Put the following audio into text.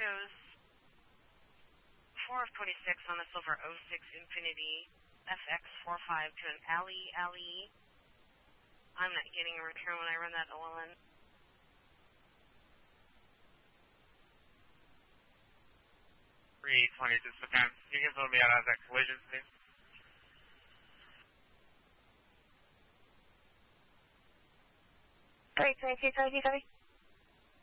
shows 4 of 26 on the silver 06 Infinity FX45 to an alley. I'm not getting a return when I run that OLN. Just the time. You can fill me out on that collision, please. Sorry.